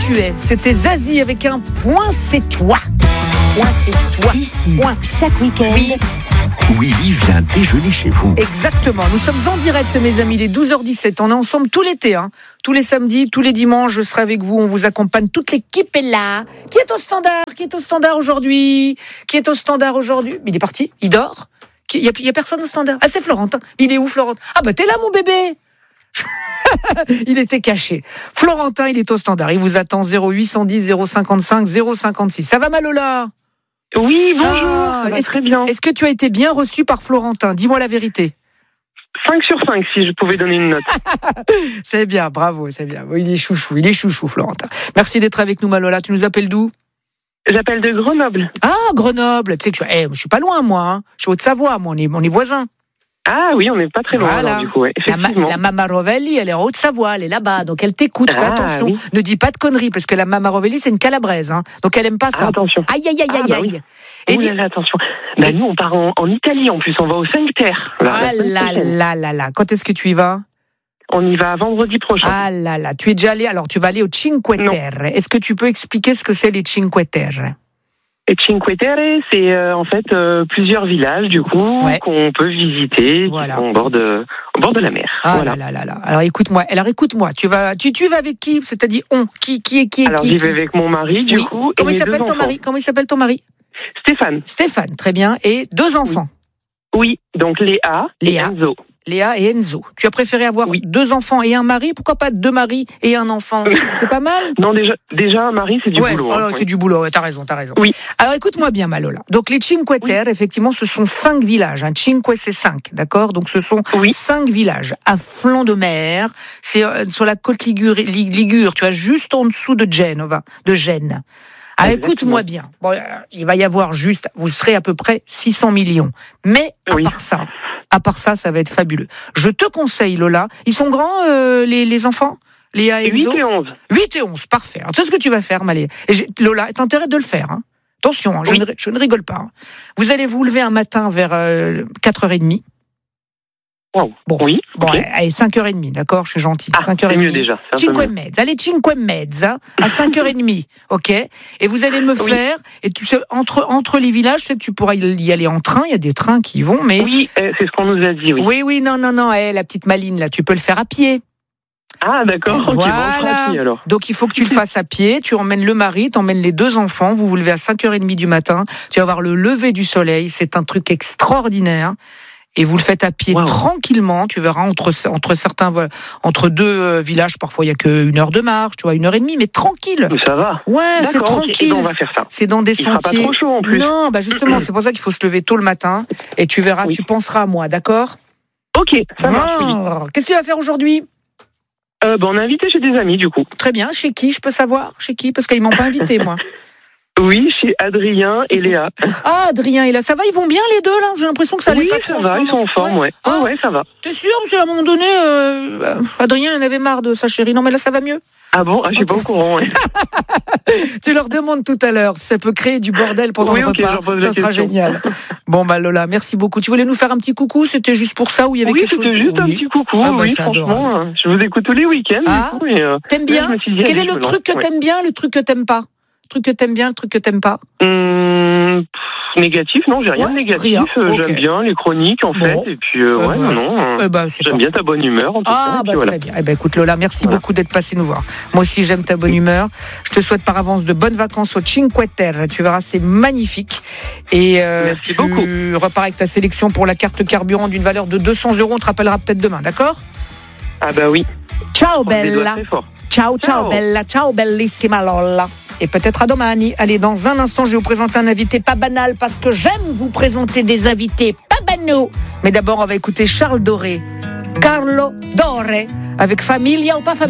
tu es. C'était Zazie avec un point, c'est toi. Point, c'est toi. Ici, Point. chaque week-end. Oui. Willy vient déjeuner chez vous. Exactement, nous sommes en direct mes amis, il est 12h17, on est ensemble tout l'été, tous les samedis, tous les dimanches, je serai avec vous, on vous accompagne, toute l'équipe est là. Qui est au standard aujourd'hui? Il est parti, il dort? Il y a personne au standard? Ah c'est Florentin, il est où Florentin? Ah bah t'es là mon bébé. Il était caché. Florentin, il est au standard, il vous attend 0810 055 056. Ça va Malola? Oui, bonjour, ça va très bien. Est-ce que tu as été bien reçu par Florentin? Dis-moi la vérité. 5 sur 5, si je pouvais donner une note. C'est bien, bravo, c'est bien. Il est chouchou, Florentin. Merci d'être avec nous, Malola. Tu nous appelles d'où? J'appelle de Grenoble. Ah, Grenoble. Tu sais que je suis pas loin, moi. Je suis Haute-Savoie, moi. On est voisins. Ah oui, on n'est pas très loin, Voilà. alors, du coup, ouais, effectivement. La Mama Rovelli, elle est en Haute-Savoie, elle est là-bas, donc elle t'écoute. Fais attention, oui. Ne dis pas de conneries, parce que la Mama Rovelli, c'est une calabraise, donc elle aime pas ça. Ah, attention. Aïe. Oui. Et attention. Nous, on part en Italie, en plus, on va au 5 Terre. Ah là. Quand est-ce que tu y vas? On y va vendredi prochain. Ah là. Tu es déjà allé, alors tu vas aller au Cinque Terre. Est-ce que tu peux expliquer ce que c'est les Cinque Terre? Et Cinque Terre, c'est en fait plusieurs villages, du coup, qu'on peut visiter, qui sont au bord de la mer. Ah voilà. là. Alors écoute-moi, tu vas avec qui? C'est-à-dire on, qui est Alors j'y vais avec mon mari, du coup, Comment et il mes s'appelle deux ton enfants. mari? Comment il s'appelle ton mari? Stéphane, très bien. Et 2 enfants? Oui, donc Léa et Enzo. Léa et Enzo. Tu as préféré avoir 2 enfants et un mari? Pourquoi pas 2 maris et un enfant? C'est pas mal? Non, déjà un mari, c'est du boulot. C'est du boulot, t'as raison. Oui. Alors écoute-moi bien, Malola. Donc les Cinque Terre, effectivement, ce sont 5 villages. Cinque, c'est 5, d'accord? Donc ce sont 5 villages à flanc de mer. C'est sur la côte Ligure, tu vois, juste en dessous de Genova, de Gênes. Alors écoute-moi bien. Bon, il va y avoir vous serez à peu près 600 millions. Mais à part ça, ça va être fabuleux. Je te conseille, Lola. Ils sont grands, les enfants? Léa et Enzo? 8 et 11. 8 et 11, parfait. Alors, tu sais ce que tu vas faire, Malé. Lola, t'as intérêt de le faire. Attention, je ne rigole pas. Vous allez vous lever un matin vers 4h30. Wow. Bon, allez, 5h30, d'accord, je suis gentil. 5h30. C'est mieux déjà. Cinque mezza, à 5h30, ok? Et vous allez me faire, et tu sais, entre les villages, tu sais que tu pourras y aller en train, il y a des trains qui y vont, mais... Oui, c'est ce qu'on nous a dit, oui. Oui, non, la petite Maline, là, tu peux le faire à pied. Ah, d'accord, voilà. Okay, alors. Donc il faut que tu le fasses à pied, tu emmènes le mari, tu emmènes les 2 enfants, vous vous levez à 5h30 du matin, tu vas voir le lever du soleil, c'est un truc extraordinaire. Et vous le faites à pied tranquillement, tu verras, entre 2 villages, parfois il y a que 1 heure de marche, tu vois, 1h30, mais tranquille. Ça va. Ouais, c'est tranquille. On va faire ça. C'est dans des sentiers. Il fera pas trop chaud en plus. Non, justement, c'est pour ça qu'il faut se lever tôt le matin, et tu verras, tu penseras à moi, d'accord? Ok, ça marche. Qu'est-ce que tu vas faire aujourd'hui? On est invité chez des amis, du coup. Très bien, chez qui, je peux savoir? Chez qui? Parce qu'ils m'ont pas invité, moi. Oui, chez Adrien et Léa. Ah, Adrien et Léa, ça va, ils vont bien les deux là? J'ai l'impression que ça allait pas trop. Oui, ça va, ils sont en forme, ouais. Ouais, ça va. T'es sûr? Parce qu'à un moment donné, Adrien en avait marre de sa chérie. Non, mais là, ça va mieux. Ah bon? Je suis pas au courant, ouais. Tu leur demandes tout à l'heure si ça peut créer du bordel pendant le repas. Ça sera génial. Bon, Lola, merci beaucoup. Tu voulais nous faire un petit coucou? C'était juste pour ça ou il y avait quelque chose? Oui, c'était juste un petit coucou. Franchement, je vous écoute tous les week-ends. T'aimes bien? Quel est le truc que t'aimes bien, le truc que t'aimes pas? Le truc que t'aimes bien, le truc que t'aimes pas? Négatif, non, j'ai rien de négatif. J'aime bien les chroniques, en fait. Et puis, j'aime bien ta bonne humeur, en tout cas. Très bien. Écoute, Lola, merci beaucoup d'être passée nous voir. Moi aussi, j'aime ta bonne humeur. Je te souhaite par avance de bonnes vacances au Cinque Terre. Tu verras, c'est magnifique. Et merci beaucoup. Tu repars avec ta sélection pour la carte carburant d'une valeur de 200 €. On te rappellera peut-être demain, d'accord? Ah bah oui. Ciao, bella. Ciao, bella. Ciao, bellissima Lola. Et peut-être à domani. Allez, dans un instant, je vais vous présenter un invité pas banal parce que j'aime vous présenter des invités pas banaux. Mais d'abord, on va écouter Charles Doré. Carlo Doré avec Familia ou pas Familia?